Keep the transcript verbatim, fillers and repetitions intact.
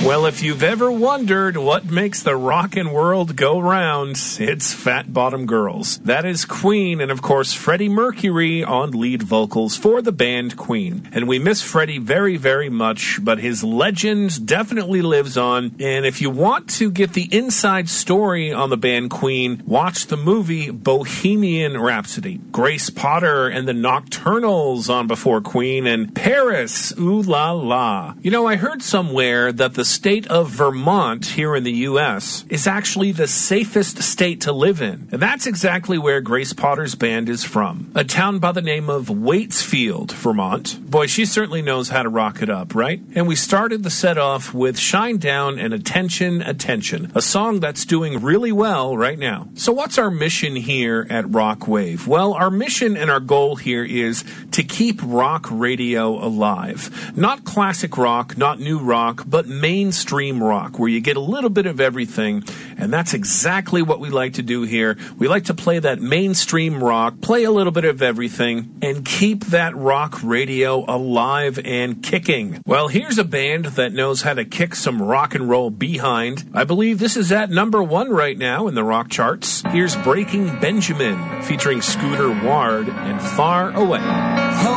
Well, if you've ever wondered what makes the rockin' world go round, it's Fat Bottom Girls. That is Queen, and of course Freddie Mercury on lead vocals for the band Queen. And we miss Freddie very, very much, but his legend definitely lives on. And if you want to get the inside story on the band Queen, watch the movie Bohemian Rhapsody. Grace Potter and the Nocturnals on before Queen, and Paris, ooh la la. You know, I heard somewhere that the state of Vermont here in the U S is actually the safest state to live in. And that's exactly where Grace Potter's band is from. A town by the name of Waitsfield, Vermont. Boy, she certainly knows how to rock it up, right? And we started the set off with Shine Down and Attention, Attention, a song that's doing really well right now. So what's our mission here at Rock Wave? Well, our mission and our goal here is to keep rock radio alive. Not classic rock, not new rock, but mainstream rock, where you get a little bit of everything, and that's exactly what we like to do here. We like to play that mainstream rock, play a little bit of everything, and keep that rock radio alive and kicking. Well, here's a band that knows how to kick some rock and roll behind. I believe this is at number one right now in the rock charts. Here's Breaking Benjamin, featuring Scooter Ward and Far Away.